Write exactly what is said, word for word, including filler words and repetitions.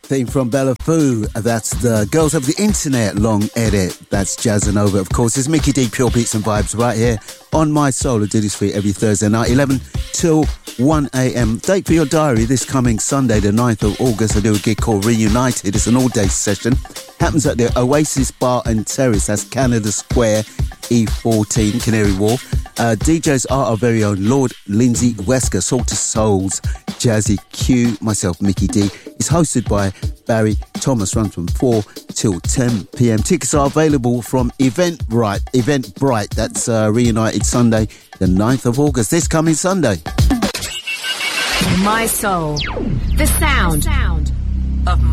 Theme from Bella Foo. That's the Girls of the Internet long edit. That's Jazzanova, of course. It's Mickey D, Pure Beats and Vibes right here on My Soul. I do this for you every Thursday night, eleven till one a.m. Date for your diary this coming Sunday, the ninth of August. I do a gig called Reunited. It's an all-day session. Happens at the Oasis Bar and Terrace. That's Canada Square, E fourteen, Canary Wharf. Uh, D Js are our very own Lord Lindsay Wesker, Salter Souls, Jazzy Q, myself, Mickey D. It's hosted by Barry Thomas, runs from four till ten p.m. Tickets are available from Eventbrite. Eventbrite, that's uh, Reunited Sunday, the ninth of August, this coming Sunday. My Soul, the sound, the sound of